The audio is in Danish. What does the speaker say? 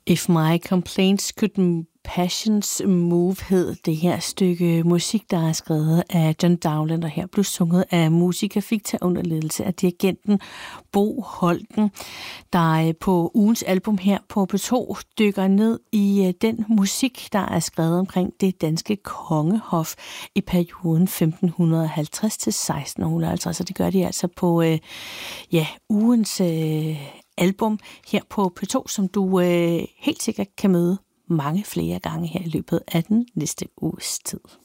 If My Complaints Could Passions Move hed det her stykke musik, der er skrevet af John Dowland, og her blev sunget af Musica Ficta under ledelse af dirigenten Bo Holten, der på ugens album her på P2 dykker ned i den musik, der er skrevet omkring det danske kongehof i perioden 1550 til 1650, og det gør de altså på ugens album her på P2, som du helt sikkert kan møde mange flere gange her i løbet af den næste uges tid.